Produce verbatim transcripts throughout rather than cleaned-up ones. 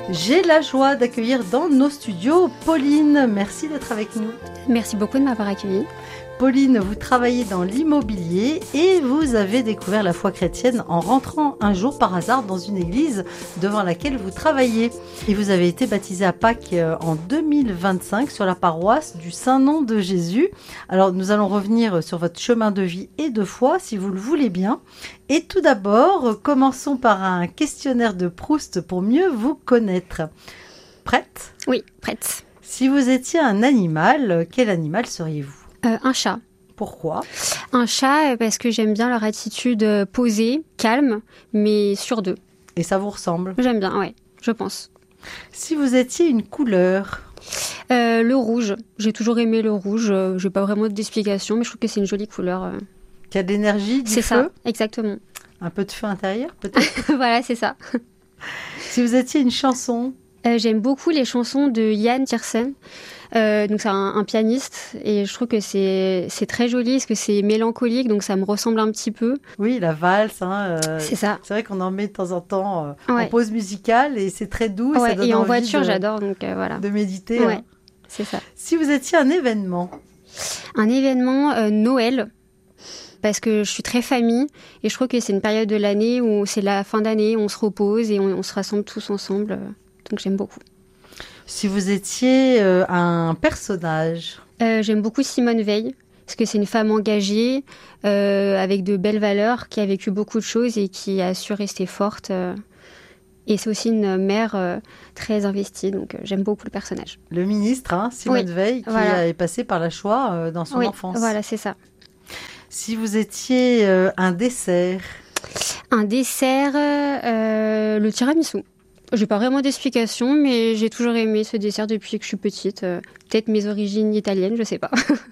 J'ai la joie d'accueillir dans nos studios Pauline. Merci d'être avec nous. Merci beaucoup de m'avoir accueillie. Pauline, vous travaillez dans l'immobilier et vous avez découvert la foi chrétienne en rentrant un jour par hasard dans une église devant laquelle vous travaillez. Et vous avez été baptisée à Pâques en deux mille vingt-cinq sur la paroisse du Saint-Nom de Jésus. Alors nous allons revenir sur votre chemin de vie et de foi si vous le voulez bien. Et tout d'abord, commençons par un questionnaire de Proust pour mieux vous connaître. Prête ? Oui, prête. Si vous étiez un animal, quel animal seriez-vous ? Euh, un chat. Pourquoi ? Un chat parce que j'aime bien leur attitude posée, calme, mais sûre d'eux. Et ça vous ressemble ? J'aime bien, ouais, je pense. Si vous étiez une couleur ? euh, Le rouge. J'ai toujours aimé le rouge. Euh, j'ai pas vraiment d'explication, mais je trouve que c'est une jolie couleur. Euh. Qui a de l'énergie, du c'est feu ? C'est ça, exactement. Un peu de feu intérieur, peut-être ? Voilà, c'est ça. Si vous étiez une chanson ? euh, J'aime beaucoup les chansons de Yann Tiersen. Euh, donc c'est un, un pianiste et je trouve que c'est, c'est très joli parce que c'est mélancolique, donc ça me ressemble un petit peu. Oui, la valse. Hein, euh, c'est ça. C'est vrai qu'on en met de temps en temps euh, ouais. en pause musicale et c'est très doux. Et, ouais, ça donne et en envie voiture, de, j'adore. Donc euh, voilà. De méditer. Ouais, hein. C'est ça. Si vous étiez un événement ? Un événement euh, Noël. Parce que je suis très famille et je trouve que c'est une période de l'année où c'est la fin d'année, on se repose et on, on se rassemble tous ensemble. Donc j'aime beaucoup. Si vous étiez euh, un personnage ? euh, J'aime beaucoup Simone Veil, parce que c'est une femme engagée, euh, avec de belles valeurs, qui a vécu beaucoup de choses et qui a su rester forte. Euh, et c'est aussi une mère euh, très investie, donc euh, j'aime beaucoup le personnage. Le ministre, hein, Simone oui, Veil, qui voilà. est passé par la Shoah euh, dans son oui, enfance. Voilà, c'est ça. Si vous étiez euh, un dessert ? Un dessert, euh, le tiramisu. J'ai pas vraiment d'explication, mais j'ai toujours aimé ce dessert depuis que je suis petite. Euh, peut-être mes origines italiennes, je sais pas.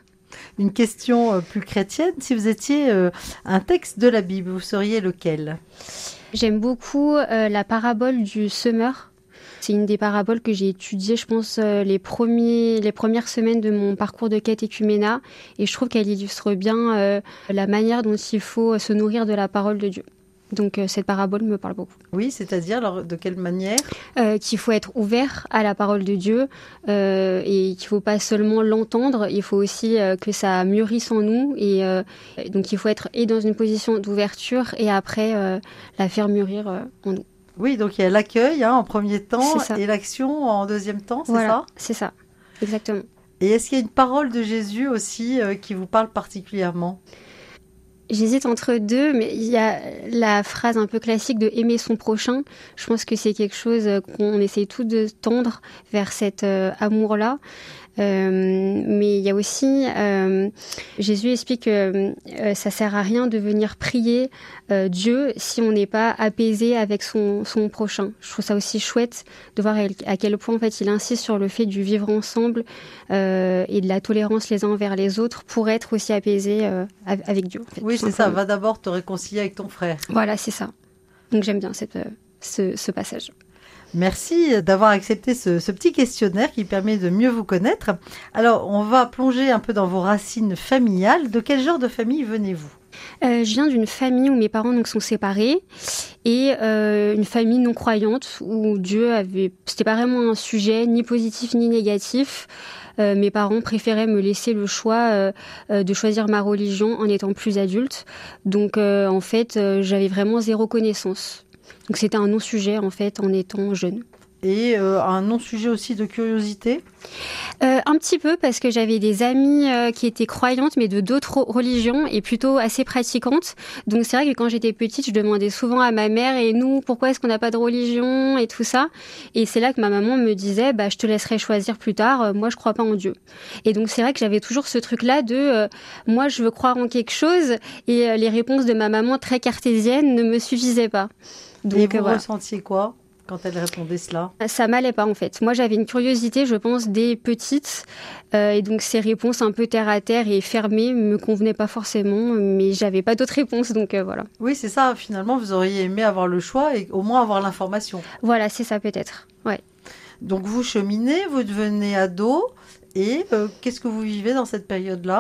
Une question euh, plus chrétienne. Si vous étiez euh, un texte de la Bible, vous seriez lequel ? J'aime beaucoup euh, la parabole du semeur. C'est une des paraboles que j'ai étudiées, je pense, euh, les, premiers, les premières semaines de mon parcours de catéchuménat. Et je trouve qu'elle illustre bien euh, la manière dont il faut se nourrir de la parole de Dieu. Donc euh, cette parabole me parle beaucoup. Oui, c'est-à-dire alors, de quelle manière ? euh, Qu'il faut être ouvert à la parole de Dieu euh, et qu'il ne faut pas seulement l'entendre, il faut aussi euh, que ça mûrisse en nous. Et euh, donc il faut être et dans une position d'ouverture et après euh, la faire mûrir euh, en nous. Oui, donc il y a l'accueil hein, en premier temps et l'action en deuxième temps, c'est voilà, ça ? C'est ça, exactement. Et est-ce qu'il y a une parole de Jésus aussi euh, qui vous parle particulièrement ? J'hésite entre deux, mais il y a la phrase un peu classique de aimer son prochain. Je pense que c'est quelque chose qu'on essaie tous de tendre vers cet euh, amour-là. Euh, mais il y a aussi, euh, Jésus explique que euh, ça sert à rien de venir prier euh, Dieu si on n'est pas apaisé avec son, son prochain. Je trouve ça aussi chouette de voir à quel point en fait il insiste sur le fait du vivre ensemble euh, et de la tolérance les uns envers les autres pour être aussi apaisé euh, avec Dieu. En fait, oui, c'est ça. Va d'abord te réconcilier avec ton frère. Voilà, c'est ça. Donc j'aime bien cette, ce, ce passage. Merci d'avoir accepté ce, ce petit questionnaire qui permet de mieux vous connaître. Alors, on va plonger un peu dans vos racines familiales. De quel genre de famille venez-vous ? euh, Je viens d'une famille où mes parents donc, sont séparés et euh, une famille non croyante où Dieu avait... C'était pas vraiment un sujet ni positif ni négatif. Euh, mes parents préféraient me laisser le choix euh, euh, de choisir ma religion en étant plus adulte. Donc, euh, en fait, euh, j'avais vraiment zéro connaissance. Donc c'était un non-sujet en fait en étant jeune. Et euh, un non-sujet aussi de curiosité ? euh, Un petit peu parce que j'avais des amies euh, qui étaient croyantes mais de d'autres religions et plutôt assez pratiquantes. Donc c'est vrai que quand j'étais petite, je demandais souvent à ma mère et nous pourquoi est-ce qu'on n'a pas de religion et tout ça. Et c'est là que ma maman me disait bah je te laisserai choisir plus tard. Euh, moi je crois pas en Dieu. Et donc c'est vrai que j'avais toujours ce truc-là de euh, moi je veux croire en quelque chose et euh, les réponses de ma maman très cartésiennes ne me suffisaient pas. Donc, et vous euh, voilà. ressentiez quoi quand elle répondait cela ? Ça m'allait pas en fait. Moi j'avais une curiosité, je pense, dès petite. Euh, et donc ces réponses un peu terre à terre et fermées me convenaient pas forcément, mais j'avais pas d'autres réponses, donc euh, voilà. Oui, c'est ça. Finalement, vous auriez aimé avoir le choix et au moins avoir l'information. Voilà, c'est ça peut-être. Ouais. Donc vous cheminez, vous devenez ado. Et euh, qu'est-ce que vous vivez dans cette période-là ?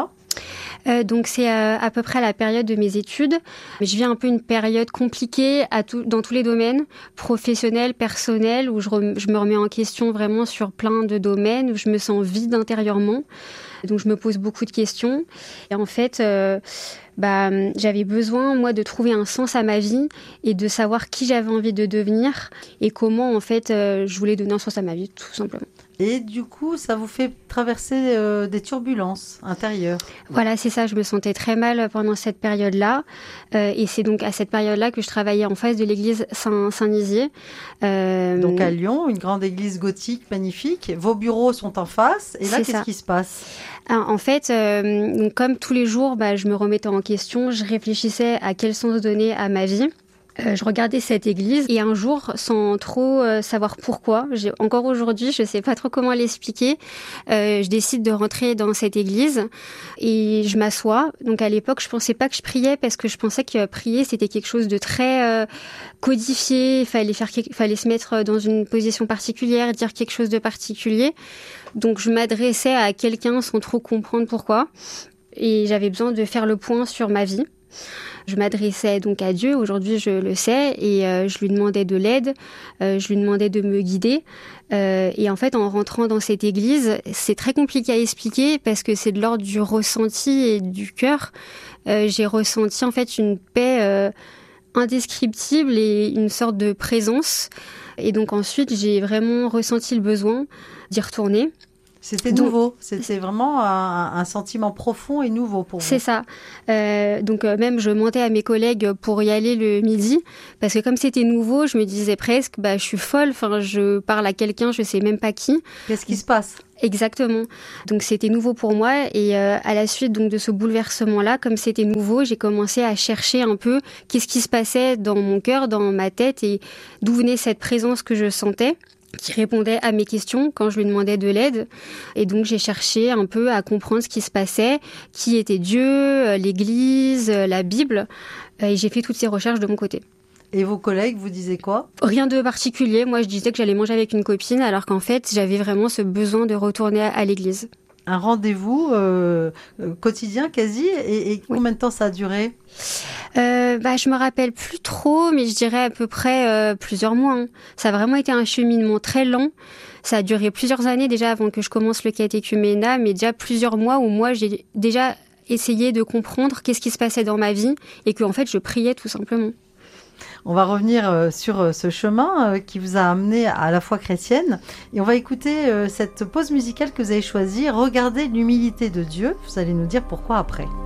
Euh, donc c'est euh, à peu près à la période de mes études. Je vis un peu une période compliquée à tout, dans tous les domaines, professionnels, personnels, où je, re, je me remets en question vraiment sur plein de domaines, où je me sens vide intérieurement. Donc je me pose beaucoup de questions. Et en fait, euh, bah, j'avais besoin, moi, de trouver un sens à ma vie et de savoir qui j'avais envie de devenir et comment, en fait, euh, je voulais donner un sens à ma vie, tout simplement. Et du coup, ça vous fait traverser euh, des turbulences intérieures. Voilà, c'est ça. Je me sentais très mal pendant cette période-là. Euh, et c'est donc à cette période-là que je travaillais en face de l'église Saint- Saint-Nizier. Euh, donc à Lyon, une grande église gothique magnifique. Vos bureaux sont en face. Et là, qu'est-ce ça. qui se passe ? Alors, en fait, euh, donc, comme tous les jours, bah, je me remettais en question. Je réfléchissais à quel sens donner à ma vie. Euh, je regardais cette église et un jour, sans trop euh, savoir pourquoi, j'ai, encore aujourd'hui, je sais pas trop comment l'expliquer, euh, je décide de rentrer dans cette église et je m'assois. Donc à l'époque, je pensais pas que je priais parce que je pensais que prier, c'était quelque chose de très euh, codifié. Il fallait faire, il fallait se mettre dans une position particulière, dire quelque chose de particulier. Donc je m'adressais à quelqu'un sans trop comprendre pourquoi. Et j'avais besoin de faire le point sur ma vie. Je m'adressais donc à Dieu, aujourd'hui je le sais, et euh, je lui demandais de l'aide, euh, je lui demandais de me guider. Euh, et en fait, en rentrant dans cette église, c'est très compliqué à expliquer parce que c'est de l'ordre du ressenti et du cœur. Euh, j'ai ressenti en fait une paix euh, indescriptible et une sorte de présence. Et donc ensuite, j'ai vraiment ressenti le besoin d'y retourner. C'était donc, nouveau, c'était vraiment un, un sentiment profond et nouveau pour vous. C'est ça. Euh, donc euh, même je mentais à mes collègues pour y aller le midi, parce que comme c'était nouveau, je me disais presque, bah je suis folle. Enfin, je parle à quelqu'un, je sais même pas qui. Qu'est-ce qui se passe ? Exactement. Donc c'était nouveau pour moi et euh, à la suite donc de ce bouleversement-là, comme c'était nouveau, j'ai commencé à chercher un peu qu'est-ce qui se passait dans mon cœur, dans ma tête et d'où venait cette présence que je sentais, qui répondait à mes questions quand je lui demandais de l'aide. Et donc, j'ai cherché un peu à comprendre ce qui se passait, qui était Dieu, l'Église, la Bible. Et j'ai fait toutes ces recherches de mon côté. Et vos collègues vous disaient quoi ? Rien de particulier. Moi, je disais que j'allais manger avec une copine, alors qu'en fait, j'avais vraiment ce besoin de retourner à l'église. Un rendez-vous euh, quotidien quasi, et, et combien oui. de temps ça a duré ? Euh, bah, je me rappelle plus trop, mais je dirais à peu près euh, plusieurs mois. Hein. Ça a vraiment été un cheminement très lent. Ça a duré plusieurs années déjà avant que je commence le catéchuménat, mais déjà plusieurs mois où moi j'ai déjà essayé de comprendre qu'est-ce qui se passait dans ma vie et que en fait je priais tout simplement. On va revenir sur ce chemin qui vous a amené à la foi chrétienne et on va écouter cette pause musicale que vous avez choisie. Regardez l'humilité de Dieu. Vous allez nous dire pourquoi après.